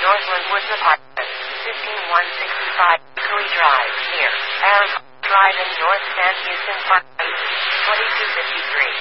Northland Woods Apartments, 15165 Hickory Drive, near Arizona Drive in North San Houston Park, 2253.